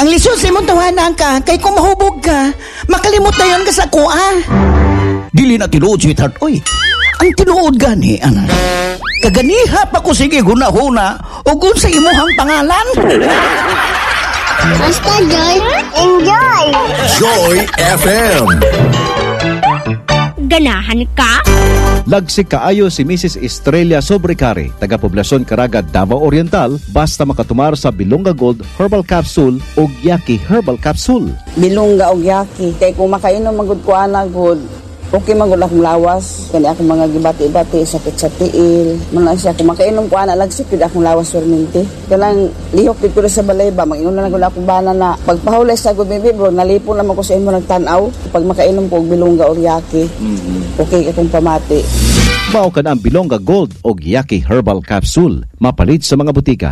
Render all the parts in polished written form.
lisod sa imong tawanan ka, kay kung mahubog ka, makalimot na yun ka sa kuha. Dili na tinuod, sweetheart. Oy, ang tinuod gani, ana. Kaganiha pa ko sige huna-huna o kung sa imuhang pangalan. Basta Joy, enjoy! Joy FM. Ganahan ka? Lagsik kaayo si Mrs. Estrella Sobrecari, taga-poblasyon Caraga, Davao Oriental, basta makatumar sa Bilonga Gold Herbal Capsule o Yaki Herbal Capsule. Bilonga o Yaki, kay kung makainom magud ko ana good, okay magud akong lawas, kani akong mga gibati-bati, sakit sa tiil. Muna siya, kung makainom ko ana lagsik gud akong lawas perminti. Kanang lihok gid ko sa balay ba, mag-inom na gud akong bana na pagpahulay sa gud bibi bro, nalipon naman ko sa imo nagtan-aw. Pag makainom ko og Bilonga o Yaki, okay akong pamati. Mao ka na ang Bilonga Gold o Yaki Herbal Capsule, mapalit sa mga butika.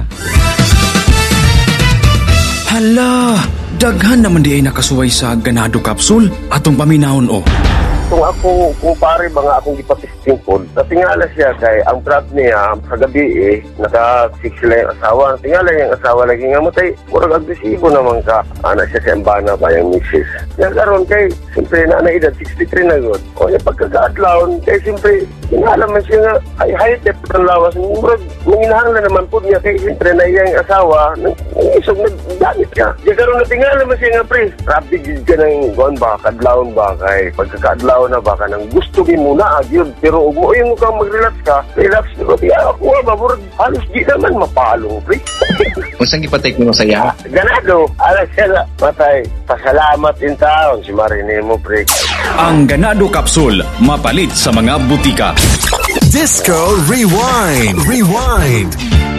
Hala, daghan naman di ay nakasuway sa ganado capsule atong paminahon o. Kung ako, kumpare mga akong ipatisting po, natingala siya kay ang trap niya sa gabi naka-fix sila yung asawa. Tingala yung asawa lagi nga matay, kurang agresibo naman ka. Anak siya sa embana pa yung misis. Yan karon kay, siyempre na edad 63 na good. O yung pagkakaadlaon, kay siyempre, tingala man siya nga, ay high-tep ng lawas. Manginahanglan naman po niya kay siyempre na yung asawa, isog nagdamit ka. Yan karon natingala man siya nga pre, rapid ka ng gawin ba, kadlaon ba, kay pagkakaadlaon na baka nang gusto mo muna yun, pero mo yung mukhang mag-relax ka, relax nyo, ako mabur, halos di naman mapalong, pre. Kung saan ipatake mo saya? Ganado, alas siya na, matay, pasalamat din taon, si Marine mo, pre. Ang ganado capsule, mapalit sa mga butika. Disco Rewind.